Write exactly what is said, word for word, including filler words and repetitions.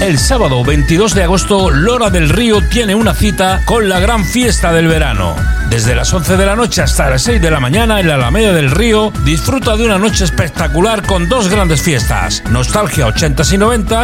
El sábado veintidós de agosto, Lora del Río tiene una cita con la gran fiesta del verano. Desde las once de la noche hasta las seis de la mañana en la Alameda del Río, disfruta de una noche espectacular con dos grandes fiestas: Nostalgia ochentas y noventas